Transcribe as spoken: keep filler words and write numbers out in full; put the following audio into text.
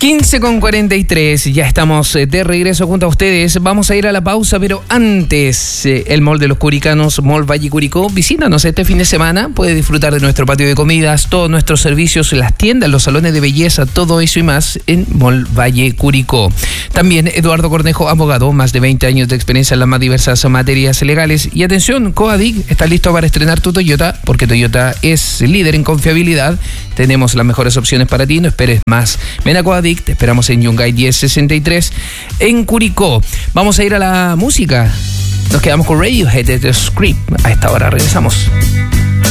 quince con cuarenta y tres, ya estamos de regreso junto a ustedes. Vamos a ir a la pausa, pero antes, eh, el Mall de los Curicanos, Mall Valle Curicó, visítanos este fin de semana. Puedes disfrutar de nuestro patio de comidas, todos nuestros servicios, las tiendas, los salones de belleza, todo eso y más en Mall Valle Curicó. También Eduardo Cornejo, abogado, más de veinte años de experiencia en las más diversas materias legales. Y atención, Coadic, ¿estás listo para estrenar tu Toyota? Porque Toyota es líder en confiabilidad. Tenemos las mejores opciones para ti, no esperes más. Ven a Coadic. Te esperamos en Yungay diez sesenta y tres en Curicó. Vamos a ir a la música. Nos quedamos con Radiohead de The Script. A esta hora regresamos.